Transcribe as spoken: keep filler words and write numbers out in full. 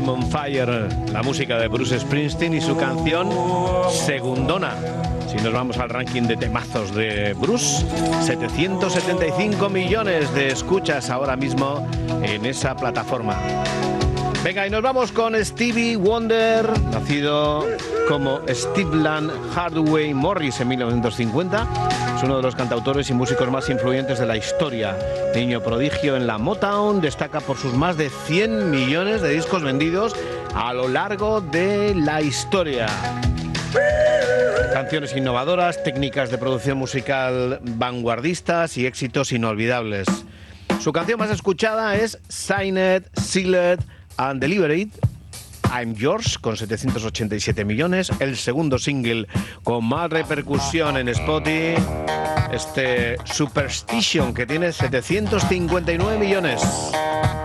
I'm on Fire, la música de Bruce Springsteen y su canción Segundona. Si nos vamos al ranking de temazos de Bruce, setecientos setenta y cinco millones de escuchas ahora mismo en esa plataforma. Venga, y nos vamos con Stevie Wonder, nacido como Stephen Hardaway Morris en mil novecientos cincuenta. Es uno de los cantautores y músicos más influyentes de la historia. Niño prodigio en la Motown, destaca por sus más de cien millones de discos vendidos a lo largo de la historia. Canciones innovadoras, técnicas de producción musical vanguardistas y éxitos inolvidables. Su canción más escuchada es Signed, Sealed and Delivered, I'm Yours, con setecientos ochenta y siete millones. El segundo single con más repercusión en Spotify, este Superstition, que tiene setecientos cincuenta y nueve millones.